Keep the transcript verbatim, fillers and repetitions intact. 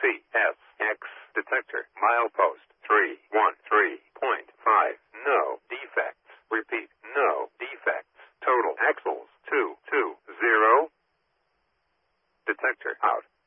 C S X detector. Milepost three one three point five. No defects. Repeat, no defects. Total axles two two zero. Detector out.